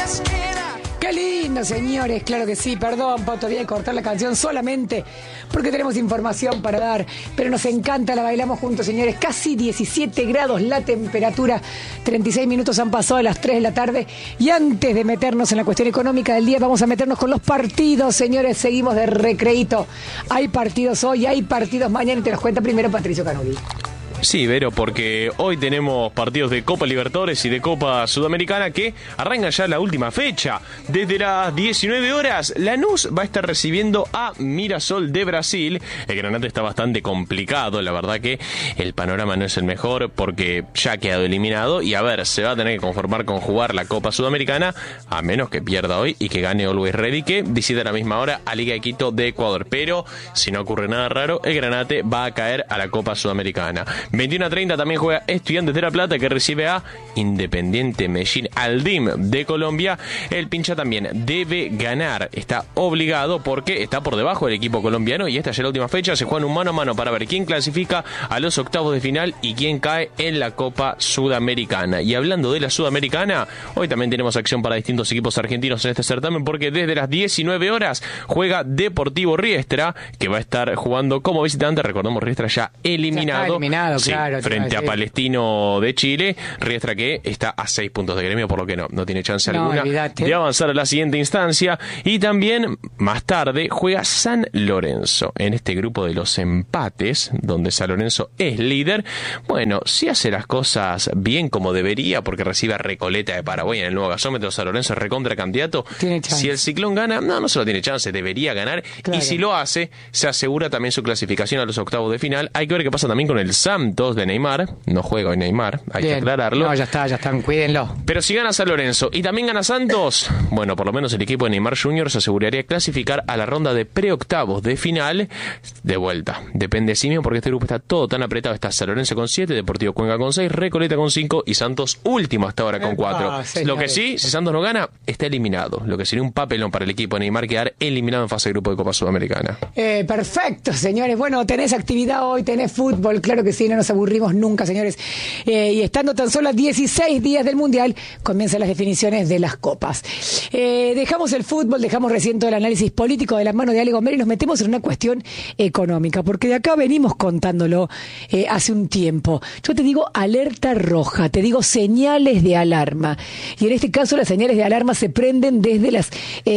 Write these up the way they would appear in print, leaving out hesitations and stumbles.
Qué lindo, señores, claro que sí. Perdón, Poto, voy a cortar la canción solamente porque tenemos información para dar, pero nos encanta, la bailamos juntos, señores. Casi 17 grados la temperatura, 36 minutos han pasado de las 3 de la tarde, y antes de meternos en la cuestión económica del día, vamos a meternos con los partidos, señores. Seguimos de recreíto. Hay partidos hoy, hay partidos mañana, y te los cuenta primero Patricio Canuli. Sí, Vero, porque hoy tenemos partidos de Copa Libertadores y de Copa Sudamericana que arrancan ya la última fecha. Desde las 19 horas, Lanús va a estar recibiendo a Mirassol de Brasil. El Granate está bastante complicado, la verdad que el panorama no es el mejor porque ya ha quedado eliminado y a ver, se va a tener que conformar con jugar la Copa Sudamericana, a menos que pierda hoy y que gane Always Ready, que visita a la misma hora a Liga de Quito de Ecuador. Pero si no ocurre nada raro, el Granate va a caer a la Copa Sudamericana. 21:30 también juega Estudiantes de La Plata, que recibe a Independiente Medellín Aldim de Colombia. El Pincha también debe ganar, está obligado porque está por debajo del equipo colombiano, y esta ya es la última fecha. Se juegan un mano a mano para ver quién clasifica a los octavos de final y quién cae en la Copa Sudamericana. Y hablando de la Sudamericana, hoy también tenemos acción para distintos equipos argentinos en este certamen, porque desde las 19 horas juega Deportivo Riestra, que va a estar jugando como visitante. Recordemos, Riestra ya eliminado. Sí, claro, frente a Palestino de Chile. Riestra que está a 6 puntos de Gremio, por lo que no tiene chance alguna de avanzar a la siguiente instancia. Y también más tarde juega San Lorenzo en este grupo de los empates, donde San Lorenzo es líder. Bueno, si hace las cosas bien como debería, porque recibe a Recoleta de Paraguay en el nuevo gasómetro, San Lorenzo es recontra candidato. Si el Ciclón gana, no solo tiene chance, debería ganar. Claro. Y si lo hace, se asegura también su clasificación a los octavos de final. Hay que ver qué pasa también con el Santos de Neymar. No juega hoy Neymar, hay que aclararlo. No, ya están, cuídenlo. Pero si gana San Lorenzo y también gana Santos, bueno, por lo menos el equipo de Neymar Jr. se aseguraría clasificar a la ronda de preoctavos de final de vuelta. Depende de sí mismo, porque este grupo está todo tan apretado. Está San Lorenzo con 7, Deportivo Cuenca con 6, Recoleta con 5 y Santos último hasta ahora con 4. Lo que sí, si Santos no gana, está eliminado. Lo que sería un papelón para el equipo de Neymar quedar eliminado en fase de grupo de Copa Sudamericana. Perfecto, señores. Bueno, tenés actividad hoy, tenés fútbol, claro que sí, no nos aburrimos nunca, señores. Y estando tan solo a 16 días del Mundial, comienzan las definiciones de las copas. Dejamos el fútbol, dejamos recién todo el análisis político de la mano de Ale Gomero y nos metemos en una cuestión económica, porque de acá venimos contándolo hace un tiempo. Yo te digo alerta roja, te digo señales de alarma. Y en este caso las señales de alarma se prenden desde las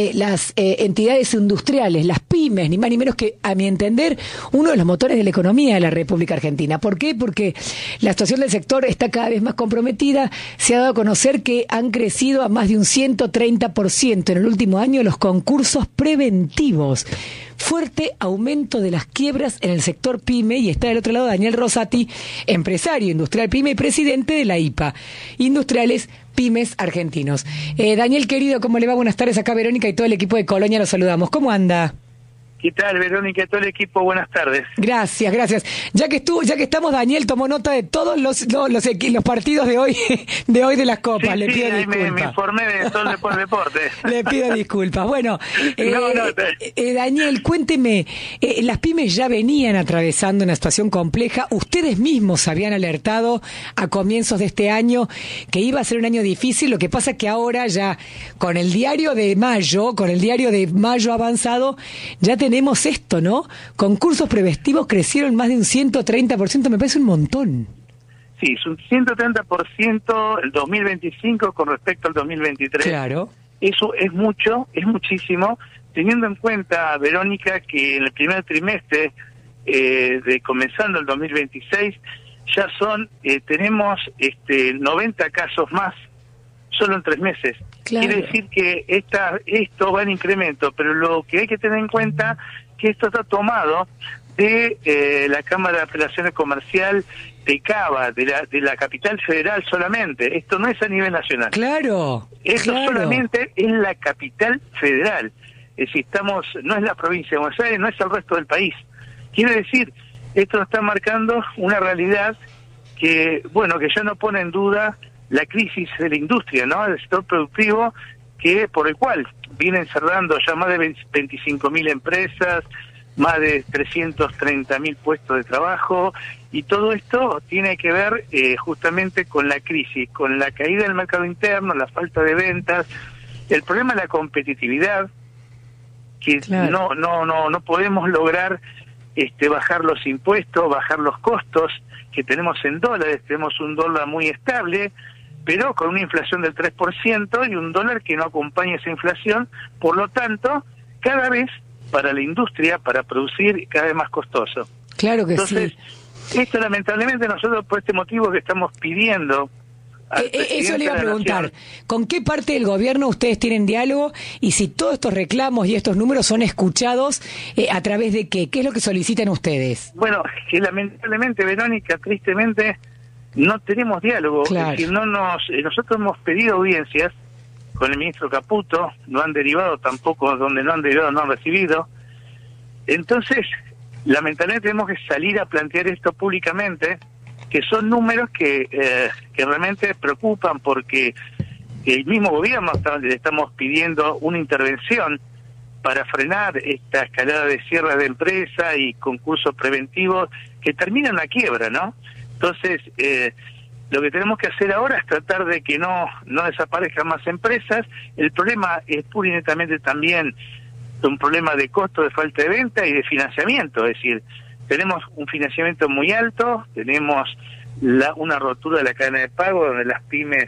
entidades industriales, las pymes, ni más ni menos que, a mi entender, uno de los motores de la economía de la República Argentina. ¿Por qué? Porque la situación del sector está cada vez más comprometida. Se ha dado a conocer que han crecido a más de un 130% en el último año los concursos preventivos. Fuerte aumento de las quiebras en el sector pyme, y está del otro lado Daniel Rosati, empresario industrial pyme y presidente de la IPA, Industriales Pymes Argentinos. Daniel, querido, ¿cómo le va? Buenas tardes. Acá Verónica y todo el equipo de Colonia los saludamos. ¿Cómo anda? ¿Qué tal, Verónica y todo el equipo? Buenas tardes. Gracias. Ya que estamos, Daniel tomó nota de todos los partidos de hoy de las copas. Sí, le pido disculpas. Me informé de todo el deporte. Le pido disculpas. Bueno, Daniel, cuénteme, las pymes ya venían atravesando una situación compleja. Ustedes mismos habían alertado a comienzos de este año que iba a ser un año difícil. Lo que pasa es que ahora ya con el diario de mayo avanzado, ya tenemos esto, ¿no? Concursos preventivos crecieron más de un 130%, me parece un montón. Sí, es un 130% el 2025 con respecto al 2023. Claro. Eso es mucho, es muchísimo, teniendo en cuenta, Verónica, que en el primer trimestre de comenzando el 2026 ya tenemos 90 casos más solo en 3 meses. Claro. Quiere decir que esto va en incremento, pero lo que hay que tener en cuenta que esto está tomado de la Cámara de Apelaciones Comercial de Cava, de la capital federal solamente. Esto no es a nivel nacional. Claro. Esto solamente es la capital federal. Es decir, no es la provincia de Buenos Aires, no es el resto del país. Quiere decir, esto nos está marcando una realidad que ya no pone en duda la crisis de la industria, ¿no? Del sector productivo, por el cual vienen cerrando ya más de 25.000 empresas, más de 330.000 puestos de trabajo, y todo esto tiene que ver justamente con la crisis, con la caída del mercado interno, la falta de ventas, El problema es la competitividad, que Claro. no podemos lograr bajar los impuestos, bajar los costos que tenemos en dólares. Tenemos un dólar muy estable, pero con una inflación del 3% y un dólar que no acompaña esa inflación. Por lo tanto, cada vez para la industria, para producir, cada vez más costoso. Claro que Entonces, sí. esto lamentablemente nosotros por este motivo que estamos pidiendo al Eso presidente le iba a de la preguntar. Nación. ¿Con qué parte del gobierno ustedes tienen diálogo? Y si todos estos reclamos y estos números son escuchados, ¿a través de qué? ¿Qué es lo que solicitan ustedes? Bueno, que lamentablemente, Verónica, tristemente, no tenemos diálogo. Claro. Es decir, nosotros hemos pedido audiencias con el ministro Caputo, no han derivado tampoco, donde no han derivado no han recibido. Entonces, lamentablemente tenemos que salir a plantear esto públicamente, que son números que realmente preocupan, porque el mismo gobierno le estamos pidiendo una intervención para frenar esta escalada de cierre de empresas y concursos preventivos que terminan la quiebra, ¿no? Entonces, lo que tenemos que hacer ahora es tratar de que no desaparezcan más empresas. El problema es pura y netamente también un problema de costo, de falta de venta y de financiamiento. Es decir, tenemos un financiamiento muy alto, tenemos una rotura de la cadena de pago donde las pymes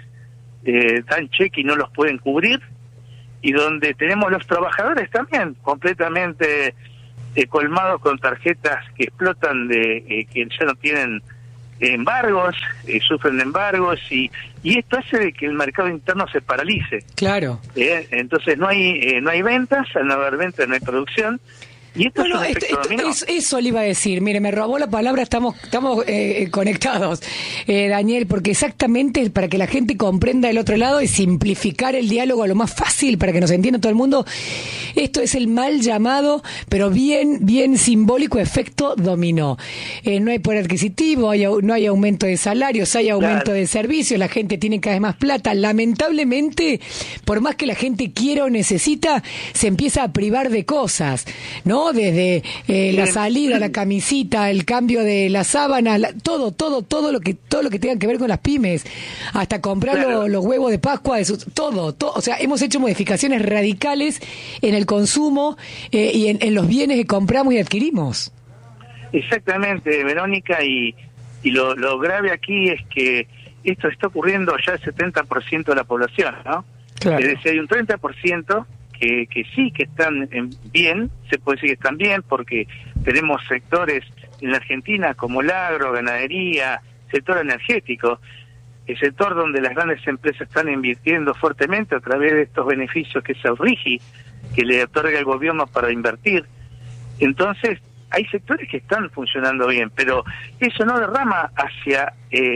dan cheque y no los pueden cubrir, y donde tenemos los trabajadores también completamente colmados con tarjetas que explotan, que ya no tienen embargos, sufren de embargos, y esto hace de que el mercado interno se paralice. Claro. Entonces no hay ventas, al no haber ventas no hay producción, y esto es un efecto dominó. Eso le iba a decir. Mire, me robó la palabra, estamos conectados, Daniel, porque exactamente para que la gente comprenda el otro lado y simplificar el diálogo a lo más fácil para que nos entienda todo el mundo, esto es el mal llamado, pero bien simbólico, efecto dominó. No hay poder adquisitivo, no hay aumento de salarios, hay aumento de servicios, la gente tiene cada vez más plata. Lamentablemente, por más que la gente quiera o necesita, se empieza a privar de cosas, ¿no? Desde la salida, la camisita, el cambio de la sábana, todo lo que tenga que ver con las pymes, hasta comprar los huevos de Pascua, todo. O sea, hemos hecho modificaciones radicales en el consumo y en los bienes que compramos y adquirimos. Exactamente, Verónica, y lo grave aquí es que esto está ocurriendo ya el 70% de la población, ¿no? Claro. Es decir, hay un 30% que sí que están bien, se puede decir que están bien, porque tenemos sectores en la Argentina como el agro, ganadería, sector energético, el sector donde las grandes empresas están invirtiendo fuertemente a través de estos beneficios que es el RIGI, que le otorga el gobierno para invertir. Entonces, hay sectores que están funcionando bien, pero eso no derrama hacia,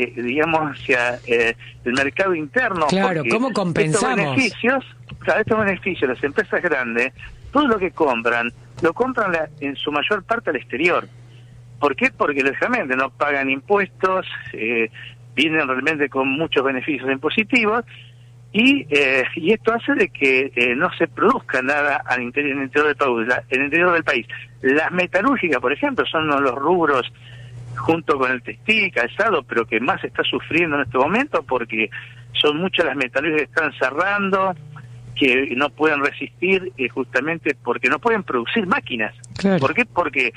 hacia el mercado interno. Claro, ¿cómo compensamos? Estos beneficios, las empresas grandes, todo lo que compran, lo compran en su mayor parte al exterior. ¿Por qué? Porque lógicamente no pagan impuestos, vienen realmente con muchos beneficios impositivos, y esto hace de que no se produzca nada en el interior del país. Las metalúrgicas, por ejemplo, son uno de los rubros, junto con el textil, calzado, pero que más está sufriendo en este momento, porque son muchas las metalúrgicas que están cerrando, que no pueden resistir, justamente porque no pueden producir máquinas. Claro. ¿Por qué? Porque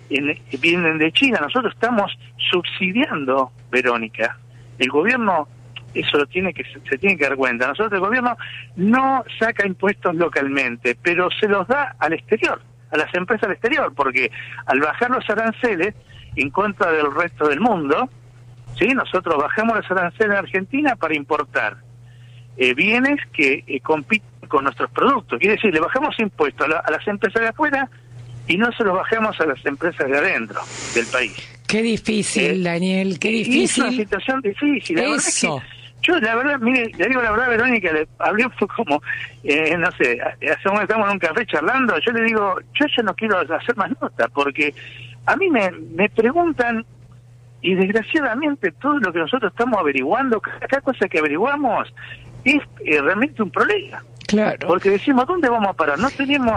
vienen de China. Nosotros estamos subsidiando, Verónica. El gobierno eso se tiene que dar cuenta. Nosotros, el gobierno no saca impuestos localmente, pero se los da al exterior, a las empresas al exterior, porque al bajar los aranceles en contra del resto del mundo, ¿sí? Nosotros bajamos los aranceles en Argentina para importar bienes que compiten con nuestros productos. Quiere decir, le bajamos impuestos a las empresas de afuera y no se los bajamos a las empresas de adentro del país. Qué difícil, Daniel, qué difícil. Es una situación difícil. La verdad es que yo, la verdad, mire, le digo la verdad, Verónica, le hablé como, no sé, hace un momento estamos en un café charlando, yo le digo, yo ya no quiero hacer más nota, porque a mí me preguntan, y desgraciadamente todo lo que nosotros estamos averiguando, cada cosa que averiguamos, es realmente un problema. Claro. Porque decimos, ¿dónde vamos a parar? No tenemos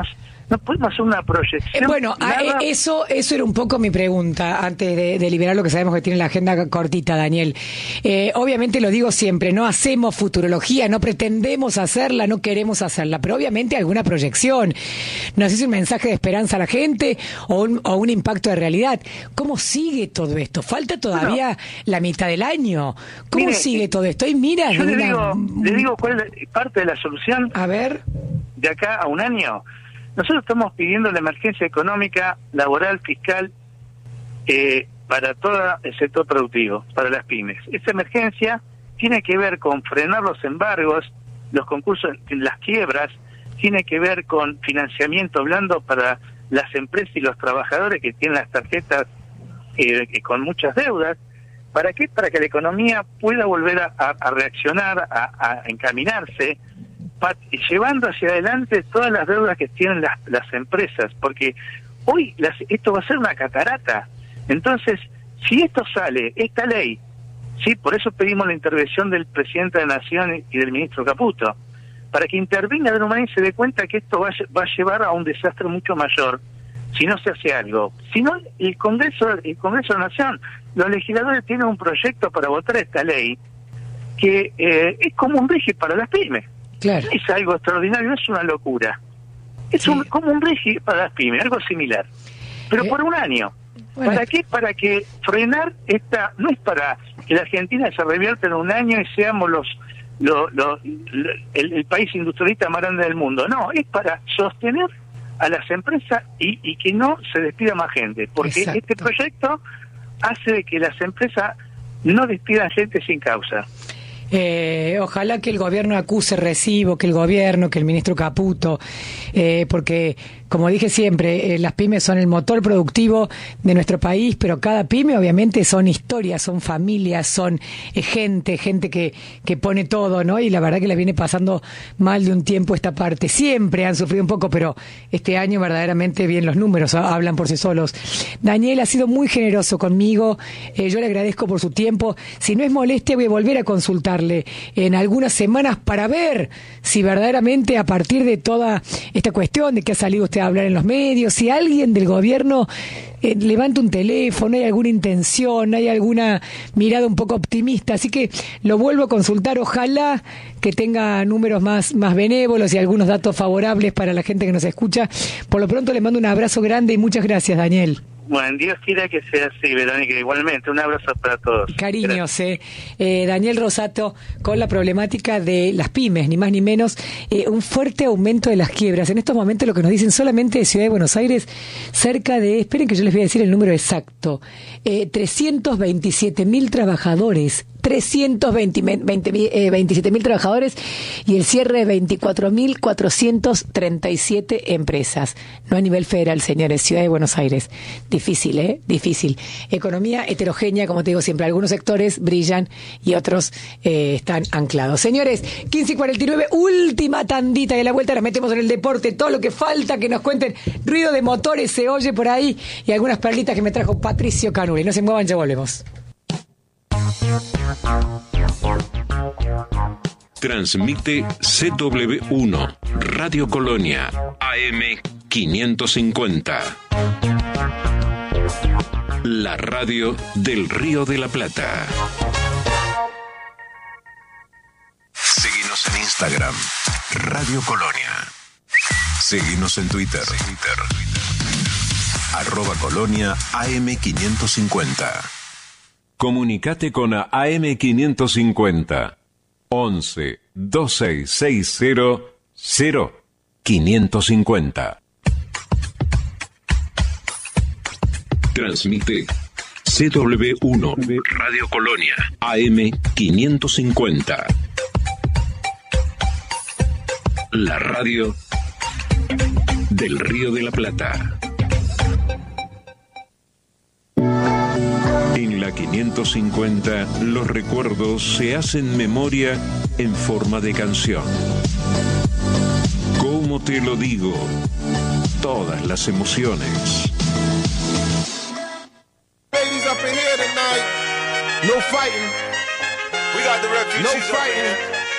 no podemos hacer una proyección. Bueno, eso era un poco mi pregunta antes de liberar lo que sabemos que tiene la agenda cortita, Daniel. Obviamente lo digo siempre, no hacemos futurología, no pretendemos hacerla, no queremos hacerla, pero obviamente alguna proyección. ¿Nos hace un mensaje de esperanza a la gente o un impacto de realidad? ¿Cómo sigue todo esto? Falta todavía la mitad del año. ¿Cómo sigue todo esto? Y mira, yo le digo cuál es parte de la solución. A ver. De acá a un año. Nosotros estamos pidiendo la emergencia económica, laboral, fiscal, para todo el sector productivo, para las pymes. Esta emergencia tiene que ver con frenar los embargos, los concursos, las quiebras, tiene que ver con financiamiento blando para las empresas y los trabajadores que tienen las tarjetas con muchas deudas. ¿Para qué? Para que la economía pueda volver a reaccionar, a encaminarse, llevando hacia adelante todas las deudas que tienen las empresas, porque hoy esto va a ser una catarata. Entonces, si esto sale, esta ley, sí, por eso pedimos la intervención del presidente de la Nación y del ministro Caputo, para que intervenga de una manera y se dé cuenta que esto va a llevar a un desastre mucho mayor si no se hace algo. Si no, el Congreso de la Nación, los legisladores tienen un proyecto para votar esta ley que es como un régimen para las pymes. Claro. Es algo extraordinario, no es una locura. Es como un régimen para las pymes, algo similar. Pero por un año. Bueno. ¿Para qué? Para que frenar esta... No es para que la Argentina se revierta en un año y seamos el país industrialista más grande del mundo. No, es para sostener a las empresas y que no se despida más gente. Porque Exacto. Este proyecto hace que las empresas no despidan gente sin causa. Ojalá que el gobierno acuse recibo, que el ministro Caputo, porque, como dije siempre, las pymes son el motor productivo de nuestro país, pero cada pyme obviamente son historias, son familias, son gente que pone todo, ¿no? Y la verdad que la viene pasando mal de un tiempo esta parte. Siempre han sufrido un poco, pero este año verdaderamente bien los números hablan por sí solos. Daniel ha sido muy generoso conmigo, yo le agradezco por su tiempo. Si no es molestia, voy a volver a consultarle en algunas semanas para ver si verdaderamente a partir de toda esta cuestión de que ha salido usted a hablar en los medios, si alguien del gobierno levanta un teléfono, hay alguna intención, hay alguna mirada un poco optimista, así que lo vuelvo a consultar, ojalá que tenga números más benévolos y algunos datos favorables para la gente que nos escucha. Por lo pronto le mando un abrazo grande y muchas gracias, Daniel. Bueno, Dios quiera que sea así, Verónica, igualmente. Un abrazo para todos. Cariños, Daniel Rosato, con la problemática de las pymes, ni más ni menos, un fuerte aumento de las quiebras. En estos momentos lo que nos dicen solamente de Ciudad de Buenos Aires, cerca de, esperen que yo les voy a decir el número exacto, 327.000 trabajadores, 327.000 trabajadores y el cierre de 24.437 empresas. No a nivel federal, señores, Ciudad de Buenos Aires. Difícil, difícil. Economía heterogénea, como te digo siempre. Algunos sectores brillan y otros están anclados. Señores, 15:49, última tandita de la vuelta. Nos metemos en el deporte, todo lo que falta, que nos cuenten. Ruido de motores se oye por ahí y algunas perlitas que me trajo Patricio Canuli. No se muevan, ya volvemos. Transmite CW1 Radio Colonia AM550. La radio del Río de la Plata. Seguinos en Instagram, Radio Colonia. Seguinos en Twitter. @Colonia AM550. Comunicate con AM550 11 2660 0550. Transmite CW1 Radio Colonia AM550. La radio del Río de la Plata. En la 550, los recuerdos se hacen memoria en forma de canción. ¿Cómo te lo digo? Todas las emociones. Ladies up in here tonight. No fighting. We got the refugees. No fighting.